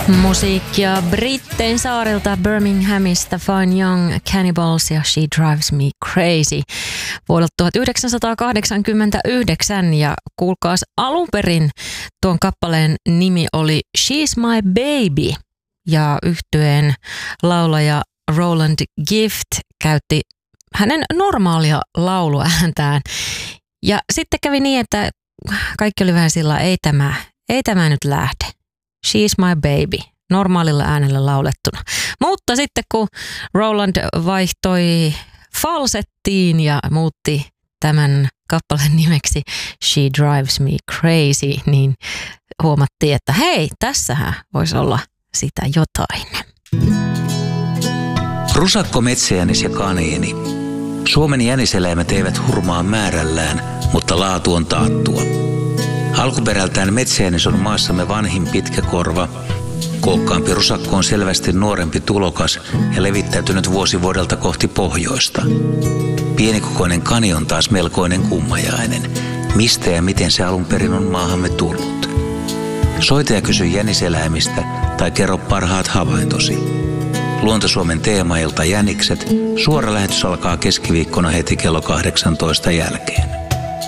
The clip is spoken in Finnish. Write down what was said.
Musiikkia Brittein saarilta Birminghamista Fine Young Cannibals ja She Drives Me Crazy vuodelta 1989 ja kuulkaas alun perin tuon kappaleen nimi oli She's My Baby ja yhtyeen laulaja Roland Gift käytti hänen normaalia lauluääntään ja sitten kävi niin, että kaikki oli vähän sillä ei tämä nyt lähde. She's my baby, normaalilla äänellä laulettuna. Mutta sitten kun Roland vaihtoi falsettiin ja muutti tämän kappaleen nimeksi She Drives Me Crazy, niin huomattiin, että hei, tässähän voisi olla sitä jotain. Rusakko, metsäjänis ja kaniini. Suomen jäniseläimet eivät hurmaa määrällään, mutta laatu on taattua. Alkuperältään metsäjänis on maassamme vanhin pitkäkorva. Kookkaampi rusakko on selvästi nuorempi tulokas ja levittäytynyt vuosi vuodelta kohti pohjoista. Pienikokoinen kani on taas melkoinen kummajainen. Mistä ja miten se alun perin on maahamme tullut? Soita ja kysy jäniseläimistä tai kerro parhaat havaintosi. Luonto-Suomen teemailta Jänikset. Suora lähetys alkaa keskiviikkona heti kello 18 jälkeen.